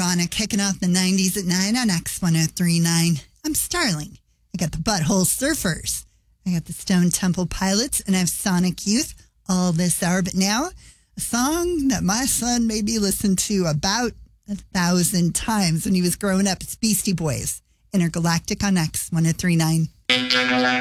Nirvana kicking off the 90s at 9 on X1039. I'm Starling. I got the Butthole Surfers. I got the Stone Temple Pilots, and I have Sonic Youth all this hour. But now, a song that my son made me listen to about 1,000 times when he was growing up. It's Beastie Boys, Intergalactic on X1039.